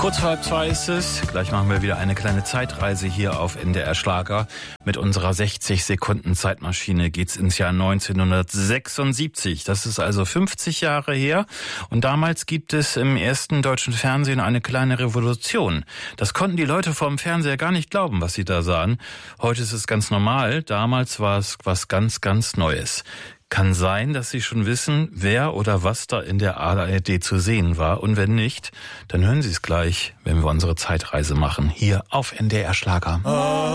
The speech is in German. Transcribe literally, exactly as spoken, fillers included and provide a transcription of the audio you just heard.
Kurz vor halb zwei ist es. Gleich machen wir wieder eine kleine Zeitreise hier auf N D R Schlager. Mit unserer sechzig Sekunden Zeitmaschine geht's ins Jahr neunzehnhundertsechsundsiebzig. Das ist also fünfzig Jahre her. Und damals gibt es im ersten deutschen Fernsehen eine kleine Revolution. Das konnten die Leute vor dem Fernseher gar nicht glauben, was sie da sahen. Heute ist es ganz normal. Damals war es was ganz, ganz Neues. Kann sein, dass Sie schon wissen, wer oder was da in der A R D zu sehen war. Und wenn nicht, dann hören Sie es gleich, wenn wir unsere Zeitreise machen, hier auf N D R Schlager.